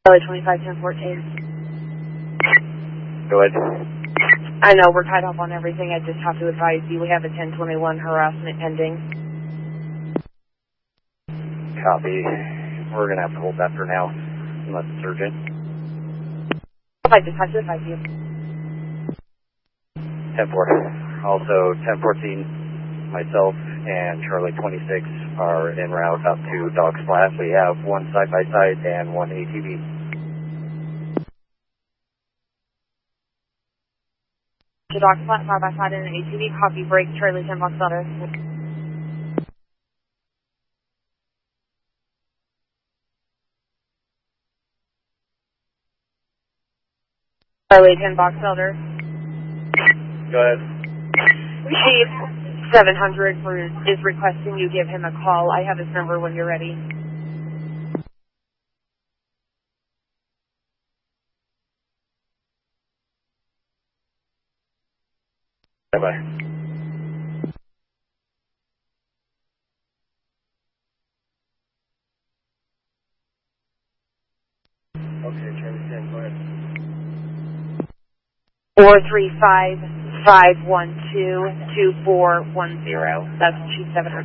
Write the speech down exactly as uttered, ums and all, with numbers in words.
Charlie twenty-five ten fourteen. Go ahead. I know we're tied up on everything. I just have to advise you we have a ten twenty-one harassment pending. Copy. We're going to have to hold that for now, unless it's urgent. I just have to advise you. ten four. Also, ten fourteen, myself and Charlie twenty-six are en route up to Dog's Flat. We have one side-by-side and one A T V. To Dog's Flat, side by side in an A T V, copy break, Charlie ten Box Delta. Charlie ten Box Delta. Go ahead. Chief seven hundred for, is requesting you give him a call. I have his number when you're ready. Bye-bye. Okay, Charlie ten, go ahead. four three five, five one two, two four one zero. That's Chief seven hundred.